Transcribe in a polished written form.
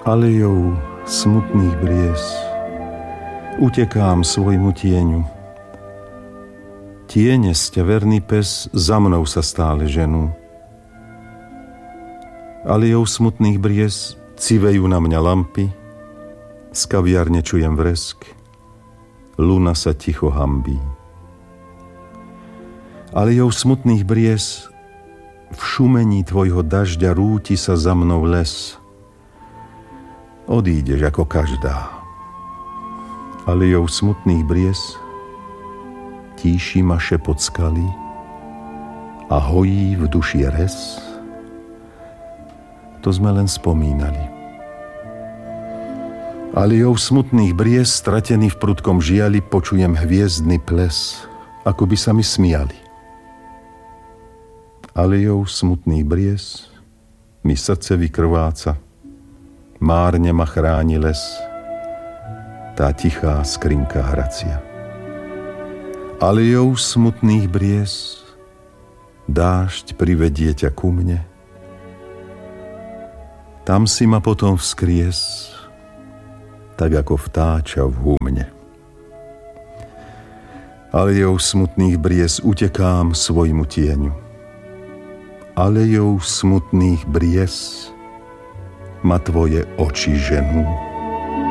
Alejou smutných bries utekám svojmu tieňu. Tiene ste, verný pes, za mnou sa stále ženú. Alejou smutných bries civejú na mňa lampy, z kaviarne čujem vresk, luna sa ticho hanbí. Alejou smutných bries v šumení tvojho dažďa rúti sa za mnou les. Odídeš ako každá. Alejou smutných bries tíši ma šepot skaly a hojí v duši res. To sme len spomínali. Alejou smutných bries, stratený v prudkom žiali, počujem hviezdny ples, ako by sa mi smiali. Alejou smutných bries mi srdce vykrváca, márne ma chráni les, tá tichá skrinka hracia. Alejou smutných bries dážď privedie ťa ku mne, tam si ma potom vzkries, tak ako vtáča v humne. Alejou smutných bries utekám svojmu tieňu. Alejou smutných bries ma tvoje oči ženú.